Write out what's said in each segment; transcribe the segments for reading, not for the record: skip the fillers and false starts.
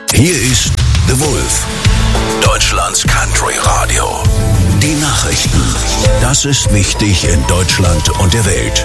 Hier ist The Wolf, Deutschlands Country Radio. Die Nachrichten. Das ist wichtig in Deutschland und der Welt.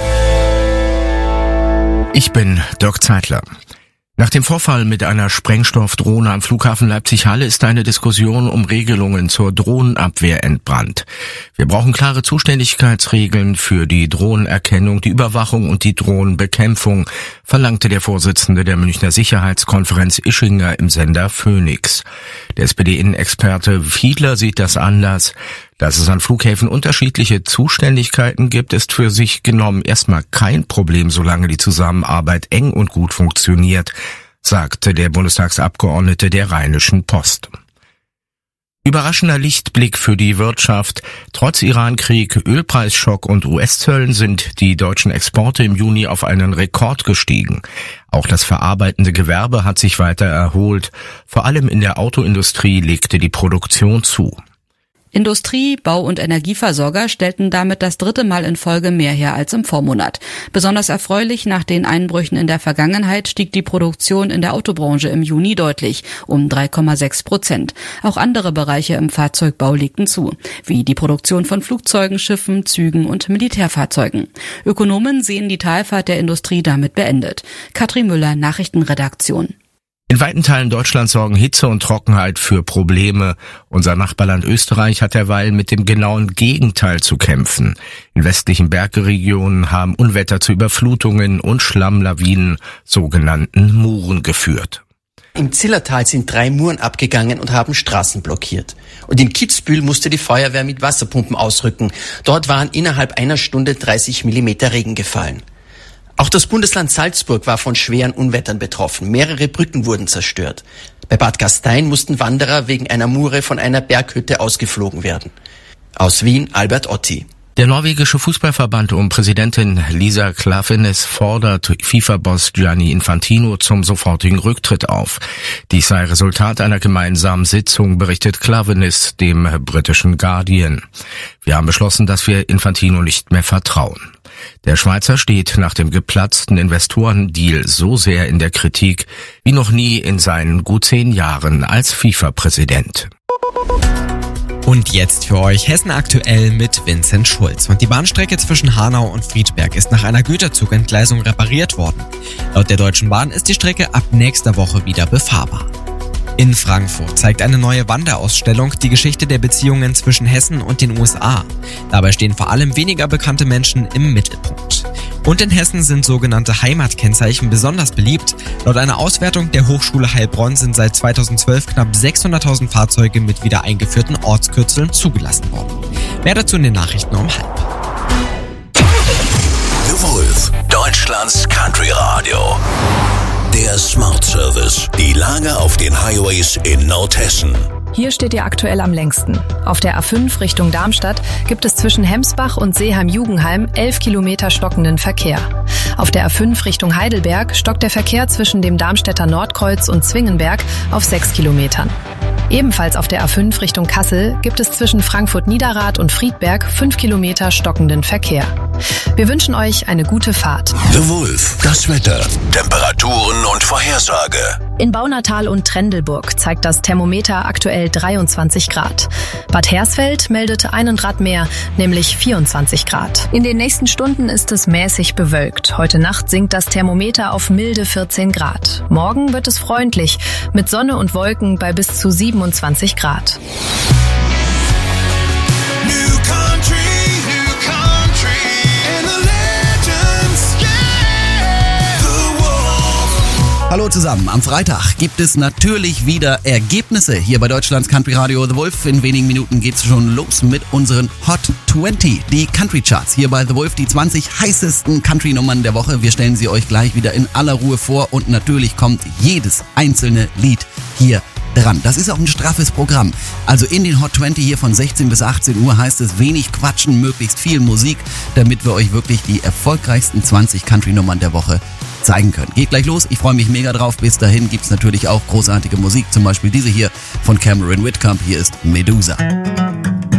Ich bin Dirk Zeitler. Nach dem Vorfall mit einer Sprengstoffdrohne am Flughafen Leipzig-Halle ist eine Diskussion um Regelungen zur Drohnenabwehr entbrannt. Wir brauchen klare Zuständigkeitsregeln für die Drohnenerkennung, die Überwachung und die Drohnenbekämpfung, verlangte der Vorsitzende der Münchner Sicherheitskonferenz Ischinger im Sender Phoenix. Der SPD-Innenexperte Fiedler sieht das anders. Dass es an Flughäfen unterschiedliche Zuständigkeiten gibt, ist für sich genommen erstmal kein Problem, solange die Zusammenarbeit eng und gut funktioniert, sagte der Bundestagsabgeordnete der Rheinischen Post. Überraschender Lichtblick für die Wirtschaft. Trotz Irankrieg, Ölpreisschock und US-Zöllen sind die deutschen Exporte im Juni auf einen Rekord gestiegen. Auch das verarbeitende Gewerbe hat sich weiter erholt. Vor allem in der Autoindustrie legte die Produktion zu. Industrie, Bau- und Energieversorger stellten damit das 3. Mal in Folge mehr her als im Vormonat. Besonders erfreulich, nach den Einbrüchen in der Vergangenheit stieg die Produktion in der Autobranche im Juni deutlich, um 3,6%. Auch andere Bereiche im Fahrzeugbau legten zu, wie die Produktion von Flugzeugen, Schiffen, Zügen und Militärfahrzeugen. Ökonomen sehen die Talfahrt der Industrie damit beendet. Katrin Müller, Nachrichtenredaktion. In weiten Teilen Deutschlands sorgen Hitze und Trockenheit für Probleme. Unser Nachbarland Österreich hat derweil mit dem genauen Gegenteil zu kämpfen. In westlichen Bergregionen haben Unwetter zu Überflutungen und Schlammlawinen, sogenannten Muren, geführt. Im Zillertal sind 3 Muren abgegangen und haben Straßen blockiert. Und in Kitzbühel musste die Feuerwehr mit Wasserpumpen ausrücken. Dort waren innerhalb einer Stunde 30 Millimeter Regen gefallen. Auch das Bundesland Salzburg war von schweren Unwettern betroffen. Mehrere Brücken wurden zerstört. Bei Bad Gastein mussten Wanderer wegen einer Mure von einer Berghütte ausgeflogen werden. Aus Wien, Albert Otti. Der norwegische Fußballverband um Präsidentin Lisa Klaveness fordert FIFA-Boss Gianni Infantino zum sofortigen Rücktritt auf. Dies sei Resultat einer gemeinsamen Sitzung, berichtet Klaveness dem britischen Guardian. Wir haben beschlossen, dass wir Infantino nicht mehr vertrauen. Der Schweizer steht nach dem geplatzten Investorendeal so sehr in der Kritik wie noch nie in seinen gut 10 Jahren als FIFA-Präsident. Und jetzt für euch Hessen aktuell mit Vincent Schulz. Und die Bahnstrecke zwischen Hanau und Friedberg ist nach einer Güterzugentgleisung repariert worden. Laut der Deutschen Bahn ist die Strecke ab nächster Woche wieder befahrbar. In Frankfurt zeigt eine neue Wanderausstellung die Geschichte der Beziehungen zwischen Hessen und den USA. Dabei stehen vor allem weniger bekannte Menschen im Mittelpunkt. Und in Hessen sind sogenannte Heimatkennzeichen besonders beliebt. Laut einer Auswertung der Hochschule Heilbronn sind seit 2012 knapp 600.000 Fahrzeuge mit wieder eingeführten Ortskürzeln zugelassen worden. Mehr dazu in den Nachrichten um 12:30. The Wolf, Deutschlands Country Radio. Der Smart Service. Die Lage auf den Highways in Nordhessen. Hier steht ihr aktuell am längsten. Auf der A5 Richtung Darmstadt gibt es zwischen Hemsbach und Seeheim-Jugenheim 11 Kilometer stockenden Verkehr. Auf der A5 Richtung Heidelberg stockt der Verkehr zwischen dem Darmstädter Nordkreuz und Zwingenberg auf 6 Kilometern. Ebenfalls auf der A5 Richtung Kassel gibt es zwischen Frankfurt-Niederrad und Friedberg 5 Kilometer stockenden Verkehr. Wir wünschen euch eine gute Fahrt. The Wolf, das Wetter, Temperaturen und Vorhersage. In Baunatal und Trendelburg zeigt das Thermometer aktuell 23 Grad. Bad Hersfeld meldet 1 Grad mehr, nämlich 24 Grad. In den nächsten Stunden ist es mäßig bewölkt. Heute Nacht sinkt das Thermometer auf milde 14 Grad. Morgen wird es freundlich, mit Sonne und Wolken bei bis zu 27 Grad. Hallo zusammen, am Freitag gibt es natürlich wieder Ergebnisse hier bei Deutschlands Country Radio The Wolf. In wenigen Minuten geht's schon los mit unseren Hot 20, die Country Charts. Hier bei The Wolf die 20 heißesten Country-Nummern der Woche. Wir stellen sie euch gleich wieder in aller Ruhe vor und natürlich kommt jedes einzelne Lied hier dran. Das ist auch ein straffes Programm. Also in den Hot 20 hier von 16 bis 18 Uhr heißt es wenig quatschen, möglichst viel Musik, damit wir euch wirklich die erfolgreichsten 20 Country-Nummern der Woche zeigen können. Geht gleich los, ich freue mich mega drauf. Bis dahin gibt's natürlich auch großartige Musik, zum Beispiel diese hier von Cameron Whitcomb. Hier ist Medusa.